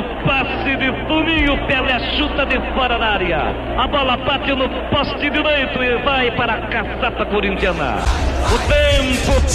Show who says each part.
Speaker 1: passe de Toninho, Pelé chuta de fora da área. A bola bate no poste direito e vai para a caçapa corintiana. O tempo